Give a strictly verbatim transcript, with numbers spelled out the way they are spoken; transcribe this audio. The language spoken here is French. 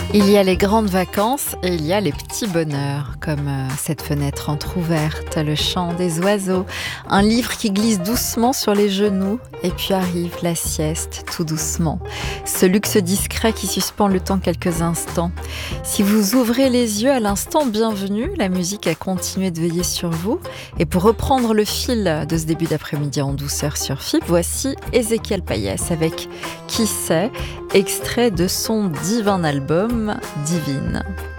Il y a les grandes vacances et il y a les petits bonheurs, comme euh, cette fenêtre entr'ouverte, le chant des oiseaux, un livre qui glisse doucement sur les genoux, et puis arrive la sieste tout doucement. Ce luxe discret qui suspend le temps quelques instants. Si vous ouvrez les yeux à l'instant, bienvenue, la musique a continué de veiller sur vous. Et pour reprendre le fil de ce début d'après-midi en douceur sur F I B, voici Ezequiel Payès avec Qui sait, extrait de son divin album Divine.